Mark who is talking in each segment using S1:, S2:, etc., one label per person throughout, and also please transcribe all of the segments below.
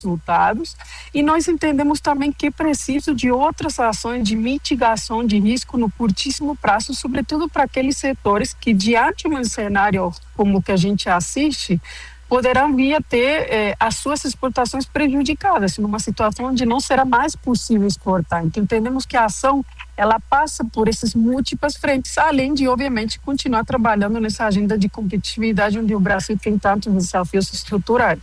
S1: resultados, e nós entendemos também que é preciso de outras ações de mitigação de risco no curtíssimo prazo, sobretudo para aqueles setores que, diante de um cenário como o que a gente assiste, poderão vir a ter as suas exportações prejudicadas, numa situação onde não será mais possível exportar. Então, entendemos que a ação ela passa por essas múltiplas frentes, além de, obviamente, continuar trabalhando nessa agenda de competitividade onde o Brasil tem tantos desafios estruturais.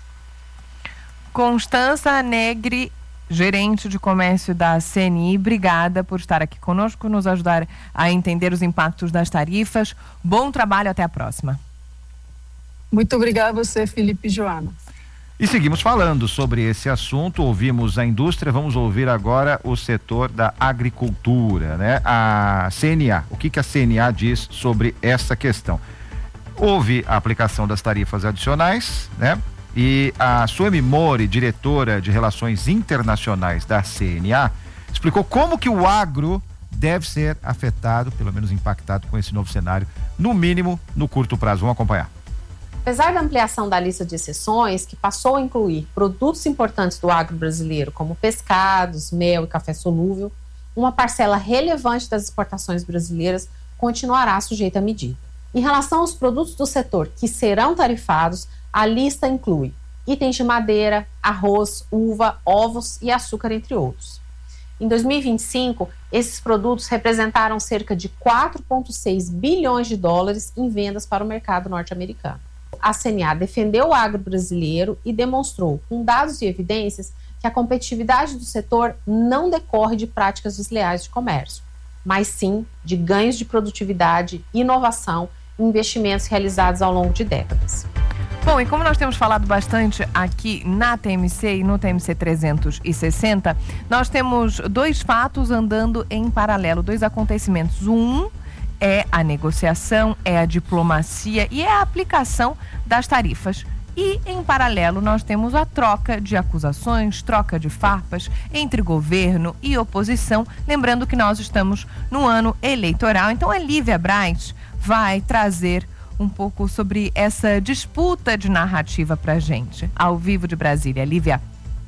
S2: Constança Negri, gerente de comércio da CNI, obrigada por estar aqui conosco, nos ajudar a entender os impactos das tarifas. Bom trabalho, até a próxima.
S1: Muito obrigada a você, Felipe e Joana.
S3: E seguimos falando sobre esse assunto, ouvimos a indústria, vamos ouvir agora o setor da agricultura, né? A CNA, o que a CNA diz sobre essa questão? Houve a aplicação das tarifas adicionais, né? E a Suemi Mori, diretora de Relações Internacionais da CNA, explicou como que o agro deve ser afetado, pelo menos impactado com esse novo cenário, no mínimo no curto prazo. Vamos acompanhar.
S4: Apesar da ampliação da lista de exceções, que passou a incluir produtos importantes do agro brasileiro, como pescados, mel e café solúvel, uma parcela relevante das exportações brasileiras continuará sujeita à medida. Em relação aos produtos do setor que serão tarifados, a lista inclui itens de madeira, arroz, uva, ovos e açúcar, entre outros. Em 2025, esses produtos representaram cerca de 4,6 bilhões de dólares em vendas para o mercado norte-americano. A CNA defendeu o agro brasileiro e demonstrou, com dados e evidências, que a competitividade do setor não decorre de práticas desleais de comércio, mas sim de ganhos de produtividade, inovação e investimentos realizados ao longo de décadas.
S2: Bom, e como nós temos falado bastante aqui na TMC e no TMC 360, nós temos dois fatos andando em paralelo, dois acontecimentos. Um é a negociação, é a diplomacia e é a aplicação das tarifas. E, em paralelo, nós temos a troca de acusações, troca de farpas entre governo e oposição. Lembrando que nós estamos no ano eleitoral. Então, a Lívia Braz vai trazer um pouco sobre essa disputa de narrativa pra gente, ao vivo de Brasília. Lívia.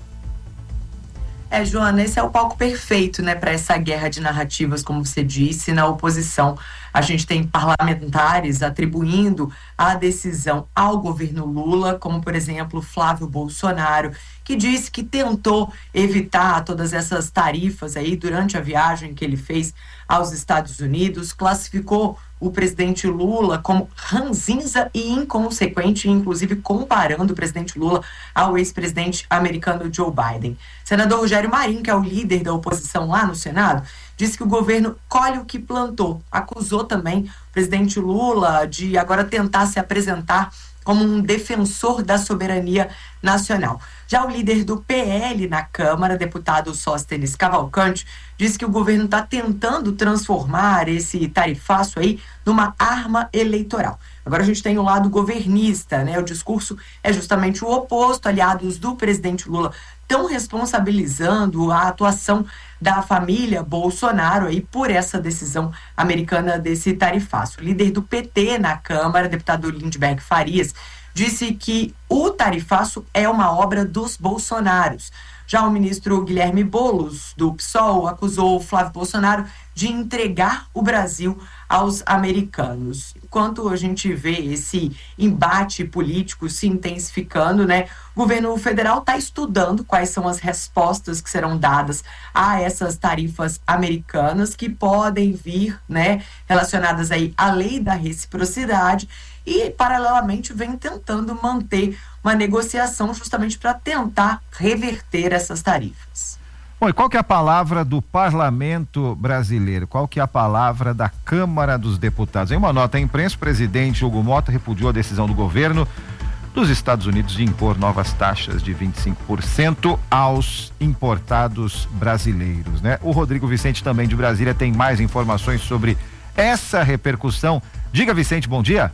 S5: Joana, esse é o palco perfeito, né, para essa guerra de narrativas, como você disse. Na oposição, a gente tem parlamentares atribuindo a decisão ao governo Lula, como, por exemplo, Flávio Bolsonaro, que disse que tentou evitar todas essas tarifas aí durante a viagem que ele fez aos Estados Unidos, classificou o presidente Lula como ranzinza e inconsequente, inclusive comparando o presidente Lula ao ex-presidente americano Joe Biden. Senador Rogério Marinho, que é o líder da oposição lá no Senado, disse que o governo colhe o que plantou. Acusou também o presidente Lula de agora tentar se apresentar como um defensor da soberania nacional. Já o líder do PL na Câmara, deputado Sóstenes Cavalcante, disse que o governo está tentando transformar esse tarifaço aí numa arma eleitoral. Agora a gente tem o lado governista, né? O discurso é justamente o oposto. Aliados do presidente Lula estão responsabilizando a atuação da família Bolsonaro aí por essa decisão americana desse tarifaço. O líder do PT na Câmara, deputado Lindbergh Farias, disse que o tarifaço é uma obra dos Bolsonaros. Já o ministro Guilherme Boulos, do PSOL, acusou Flávio Bolsonaro de entregar o Brasil aos americanos. Enquanto a gente vê esse embate político se intensificando, né, o governo federal está estudando quais são as respostas que serão dadas a essas tarifas americanas que podem vir, né, relacionadas aí à lei da reciprocidade, e paralelamente vem tentando manter uma negociação justamente para tentar reverter essas tarifas.
S3: Bom, e qual que é a palavra do parlamento brasileiro? Qual que é a palavra da Câmara dos Deputados? Em uma nota à imprensa, o presidente Hugo Motta repudiou a decisão do governo dos Estados Unidos de impor novas taxas de 25% aos importados brasileiros, né? O Rodrigo Vicente, também de Brasília, tem mais informações sobre essa repercussão. Diga, Vicente, bom dia.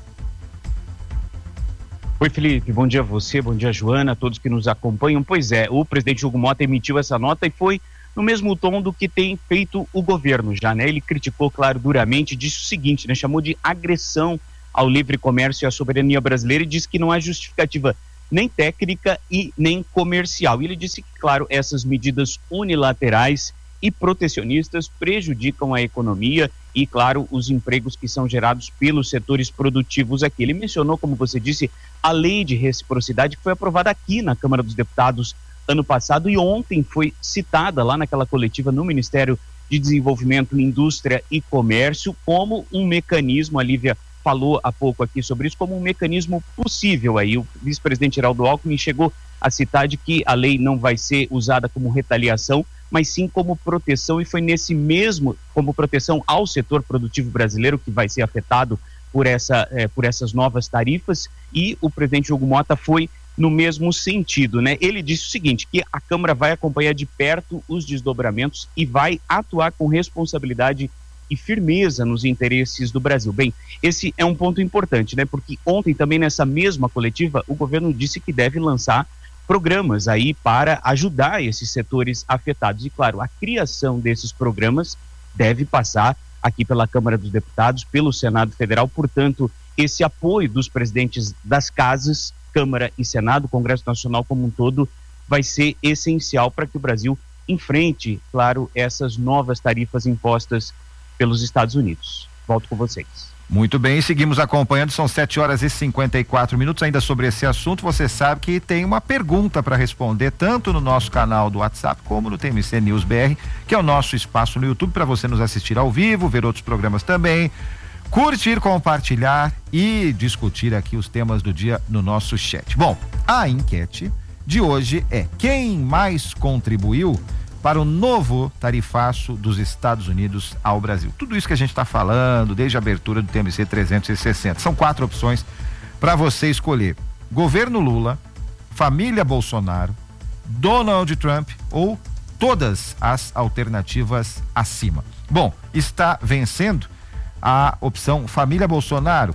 S6: Oi, Felipe, bom dia a você, bom dia, Joana, a todos que nos acompanham. Pois é, o presidente Hugo Motta emitiu essa nota e foi no mesmo tom do que tem feito o governo já, né? Ele criticou, claro, duramente, disse o seguinte, né? Chamou de agressão ao livre comércio e à soberania brasileira e disse que não há justificativa nem técnica e nem comercial. E ele disse que, claro, essas medidas unilaterais e protecionistas prejudicam a economia e, claro, os empregos que são gerados pelos setores produtivos aqui. Ele mencionou, como você disse, a lei de reciprocidade que foi aprovada aqui na Câmara dos Deputados ano passado e ontem foi citada lá naquela coletiva no Ministério de Desenvolvimento, Indústria e Comércio como um mecanismo. A Lívia falou há pouco aqui sobre isso, como um mecanismo possível aí. O vice-presidente Geraldo Alckmin chegou a citar de que a lei não vai ser usada como retaliação, mas sim como proteção, e foi nesse mesmo, como proteção ao setor produtivo brasileiro que vai ser afetado por essas novas tarifas, e o presidente Hugo Motta foi no mesmo sentido, né? Ele disse o seguinte, que a Câmara vai acompanhar de perto os desdobramentos e vai atuar com responsabilidade e firmeza nos interesses do Brasil. Bem, esse é um ponto importante, né? Porque ontem também nessa mesma coletiva o governo disse que deve lançar programas aí para ajudar esses setores afetados. E claro, a criação desses programas deve passar aqui pela Câmara dos Deputados, pelo Senado Federal. Portanto, esse apoio dos presidentes das casas, Câmara e Senado, Congresso Nacional como um todo, vai ser essencial para que o Brasil enfrente, claro, essas novas tarifas impostas pelos Estados Unidos. Volto com vocês.
S3: Muito bem, seguimos acompanhando, são 7h54, ainda sobre esse assunto. Você sabe que tem uma pergunta para responder, tanto no nosso canal do WhatsApp como no TMC News BR, que é o nosso espaço no YouTube para você nos assistir ao vivo, ver outros programas também, curtir, compartilhar e discutir aqui os temas do dia no nosso chat. Bom, a enquete de hoje é: quem mais contribuiu para o novo tarifaço dos Estados Unidos ao Brasil? Tudo isso que a gente está falando desde a abertura do TMC 360. São 4 opções para você escolher: governo Lula, família Bolsonaro, Donald Trump ou todas as alternativas acima. Bom, está vencendo a opção família Bolsonaro,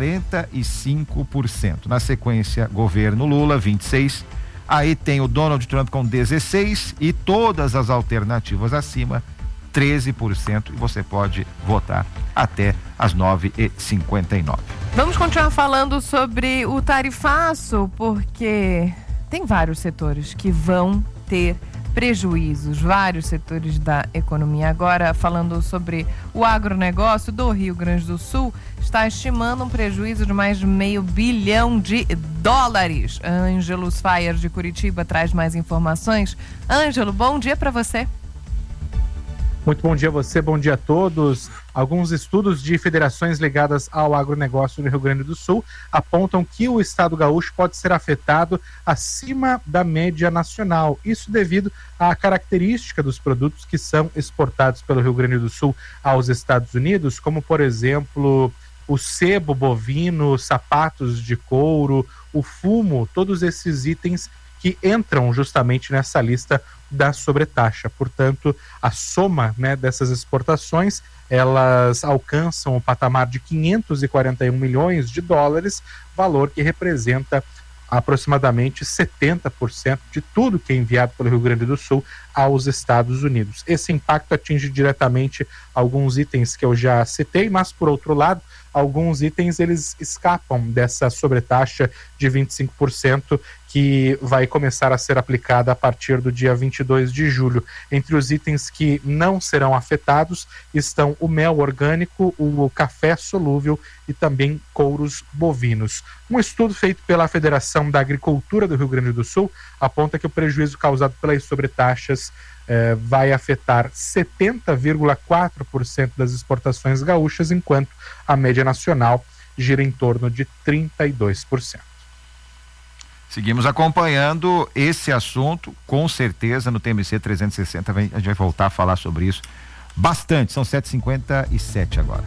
S3: 45%. Na sequência, governo Lula, 26%. Aí tem o Donald Trump com 16% e todas as alternativas acima, 13%. E você pode votar até às 9h59.
S2: Vamos continuar falando sobre o tarifaço, porque tem vários setores que vão ter prejuízos, vários setores da economia. Agora, falando sobre o agronegócio do Rio Grande do Sul, está estimando um prejuízo de mais de $500 milhão. Ângelo Sfaier, de Curitiba, traz mais informações. Ângelo, bom dia para você.
S7: Muito bom dia a você, bom dia a todos. Alguns estudos de federações ligadas ao agronegócio no Rio Grande do Sul apontam que o estado gaúcho pode ser afetado acima da média nacional. Isso devido à característica dos produtos que são exportados pelo Rio Grande do Sul aos Estados Unidos, como, por exemplo, o sebo bovino, sapatos de couro, o fumo, todos esses itens que entram justamente nessa lista da sobretaxa. Portanto, a soma, né, dessas exportações, elas alcançam o patamar de $541 milhões, valor que representa aproximadamente 70% de tudo que é enviado pelo Rio Grande do Sul aos Estados Unidos. Esse impacto atinge diretamente alguns itens que eu já citei, mas, por outro lado, alguns itens eles escapam dessa sobretaxa de 25% que vai começar a ser aplicada a partir do dia 22 de julho. Entre os itens que não serão afetados estão o mel orgânico, o café solúvel e também couros bovinos. Um estudo feito pela Federação da Agricultura do Rio Grande do Sul aponta que o prejuízo causado pelas sobretaxas vai afetar 70,4% das exportações gaúchas, enquanto a média nacional gira em torno de 32%.
S3: Seguimos acompanhando esse assunto, com certeza no TMC 360 a gente vai voltar a falar sobre isso bastante. São 7h57 agora.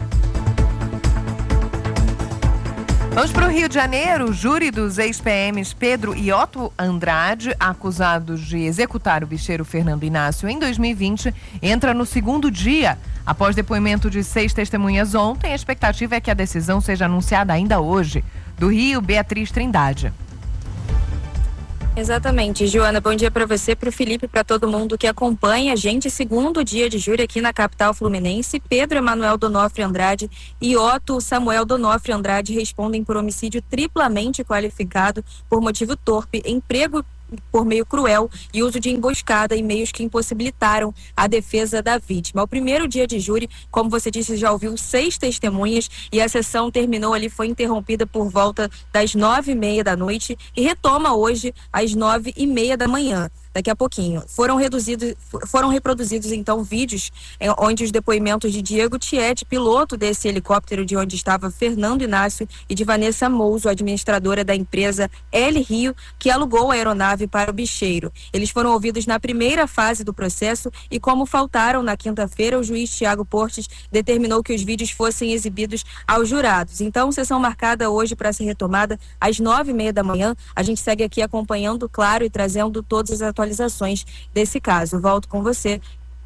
S2: Vamos para o Rio de Janeiro. O júri dos ex-PMs Pedro e Otto Andrade, acusados de executar o bicheiro Fernando Inácio em 2020, entra no segundo dia. Após depoimento de 6 testemunhas ontem, a expectativa é que a decisão seja anunciada ainda hoje. Do Rio, Beatriz Trindade.
S8: Exatamente, Joana, bom dia para você, para o Felipe, para todo mundo que acompanha a gente. Segundo dia de júri aqui na capital fluminense, Pedro Emanuel Donofre Andrade e Otto Samuel Donofre Andrade respondem por homicídio triplamente qualificado por motivo torpe, emprego por meio cruel e uso de emboscada e meios que impossibilitaram a defesa da vítima. O primeiro dia de júri, como você disse, já ouviu 6 testemunhas e a sessão terminou ali, foi interrompida por volta das 9h30 da noite e retoma hoje às 9h30 da manhã. Daqui a pouquinho. Foram reproduzidos então vídeos onde os depoimentos de Diego Tiet, piloto desse helicóptero de onde estava Fernando Inácio, e de Vanessa Mouso, administradora da empresa L Rio, que alugou a aeronave para o bicheiro. Eles foram ouvidos na primeira fase do processo e, como faltaram na quinta-feira, o juiz Tiago Portes determinou que os vídeos fossem exibidos aos jurados. Então, sessão marcada hoje para ser retomada às 9h30 da manhã. A gente segue aqui acompanhando, claro, e trazendo todas as atualizações desse caso. Volto com vocês.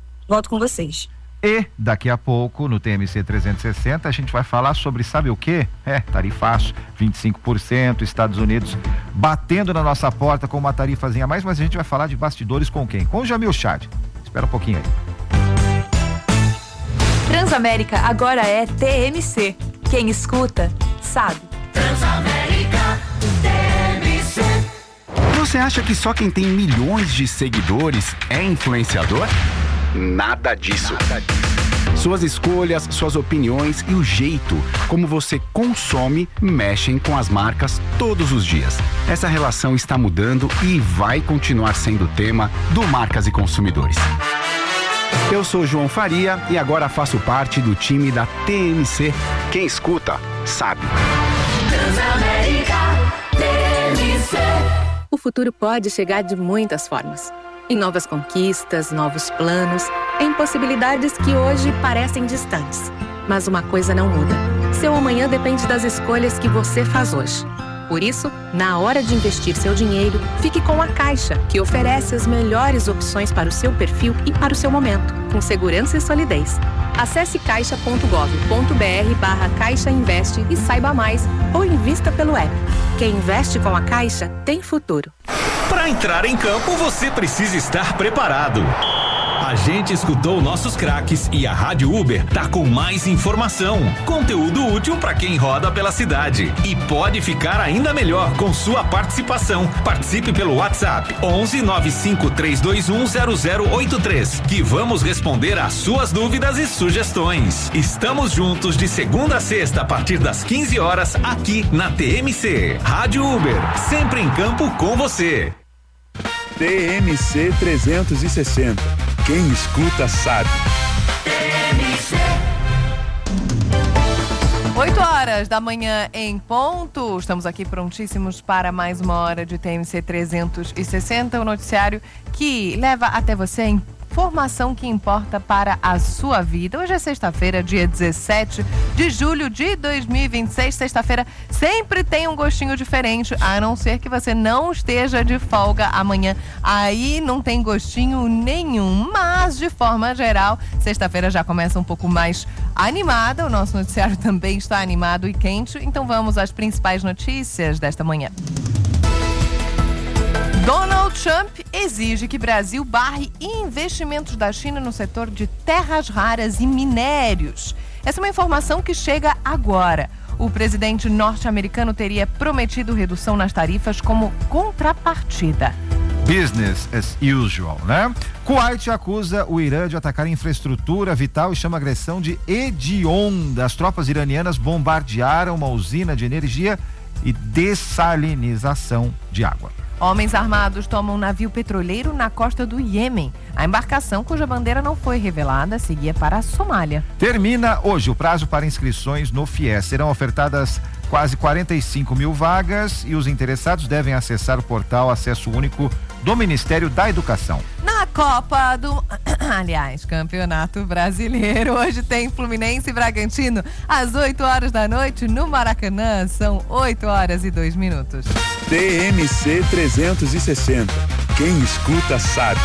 S3: E daqui a pouco, no TMC 360, a gente vai falar sobre, sabe o quê? Tarifaço, 25%, Estados Unidos batendo na nossa porta com uma tarifazinha a mais, mas a gente vai falar de bastidores com quem? Com o Jamil Chad. Espera um pouquinho aí.
S9: Transamérica agora é TMC. Quem escuta, sabe.
S10: Transamérica TMC. Você acha que só quem tem milhões de seguidores é influenciador? Nada disso. Suas escolhas, suas opiniões e o jeito como você consome mexem com as marcas todos os dias. Essa relação está mudando e vai continuar sendo tema do Marcas e Consumidores. Eu sou João Faria e agora faço parte do time da TMC. Quem escuta, sabe.
S9: Transamérica TMC. O futuro pode chegar de muitas formas. Em novas conquistas, novos planos, em possibilidades que hoje parecem distantes. Mas uma coisa não muda. Seu amanhã depende das escolhas que você faz hoje. Por isso, na hora de investir seu dinheiro, fique com a Caixa, que oferece as melhores opções para o seu perfil e para o seu momento, com segurança e solidez. Acesse caixa.gov.br/Caixa Investe e saiba mais, ou invista pelo app. Quem investe com a Caixa tem futuro.
S11: Para entrar em campo, você precisa estar preparado. A gente escutou nossos craques e a Rádio Uber tá com mais informação, conteúdo útil para quem roda pela cidade e pode ficar ainda melhor com sua participação. Participe pelo WhatsApp 11 95 321 0083 que vamos responder às suas dúvidas e sugestões. Estamos juntos de segunda a sexta a partir das 15 horas aqui na TMC. Rádio Uber, sempre em campo com você.
S12: TMC 360. Quem escuta sabe.
S2: 8h da manhã em ponto. Estamos aqui prontíssimos para mais uma hora de TMC 360, o noticiário que leva até você a informação que importa para a sua vida. Hoje é sexta-feira, dia 17 de julho de 2026. Sexta-feira sempre tem um gostinho diferente, a não ser que você não esteja de folga amanhã. Aí não tem gostinho nenhum, mas de forma geral, sexta-feira já começa um pouco mais animada. O nosso noticiário também está animado e quente. Então vamos às principais notícias desta manhã. Donald Trump exige que Brasil barre investimentos da China no setor de terras raras e minérios. Essa é uma informação que chega agora. O presidente norte-americano teria prometido redução nas tarifas como contrapartida.
S3: Business as usual, né? Kuwait acusa o Irã de atacar infraestrutura vital e chama a agressão de hedionda. As tropas iranianas bombardearam uma usina de energia e dessalinização de água.
S2: Homens armados tomam um navio petroleiro na costa do Iêmen. A embarcação, cuja bandeira não foi revelada, seguia para a Somália.
S3: Termina hoje o prazo para inscrições no FIES. Serão ofertadas quase 45 mil vagas e os interessados devem acessar o portal Acesso Único do Ministério da Educação.
S2: Na Copa do... Aliás, Campeonato Brasileiro. Hoje tem Fluminense e Bragantino às 8h da noite no Maracanã. São 8h02.
S12: TMC 360. Quem escuta sabe.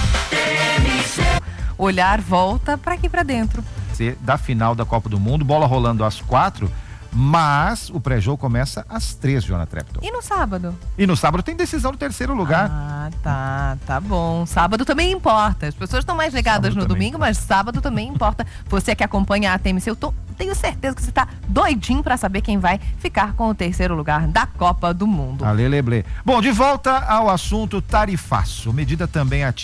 S2: O olhar volta para aqui para dentro.
S3: Da final da Copa do Mundo, bola rolando às 4, Mas o pré-jogo começa às 3, Joana Trepton.
S2: E no sábado?
S3: E no sábado tem decisão do terceiro lugar.
S2: Tá bom. Sábado também importa. As pessoas estão mais ligadas sábado no domingo, mas sábado também importa. Você que acompanha a TMC, eu tenho certeza que você tá doidinho para saber quem vai ficar com o terceiro lugar da Copa do Mundo.
S3: Ale Leblé. Bom, de volta ao assunto tarifaço. Medida também ativa